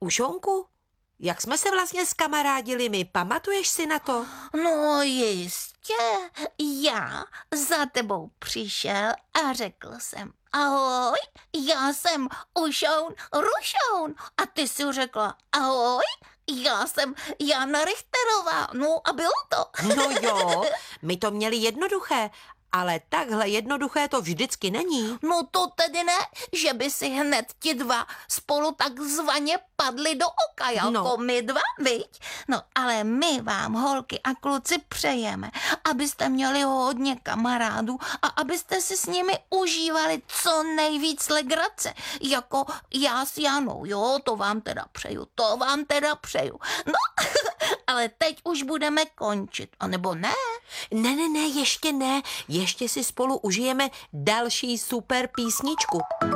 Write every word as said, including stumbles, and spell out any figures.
Ušounku, jak jsme se vlastně skamarádili my, pamatuješ si na to? No jistě, já za tebou přišel a řekl jsem: ahoj, já jsem Ušoun Rušoun. A ty si řekla: ahoj, já jsem Jana Richterová. No a bylo to. No jo, my to měli jednoduché, ale takhle jednoduché to vždycky není. No to tedy ne, že by si hned ti dva spolu takzvaně padli do oka, jako No. my dva, viď? No ale my vám, holky a kluci, přejeme, abyste měli hodně kamarádů a abyste si s nimi užívali co nejvíc legrace, jako já s Janou, jo, to vám teda přeju, to vám teda přeju. No, ale teď už budeme končit, anebo ne? Ne, ne, ne, ještě ne, ještě si spolu užijeme další super písničku.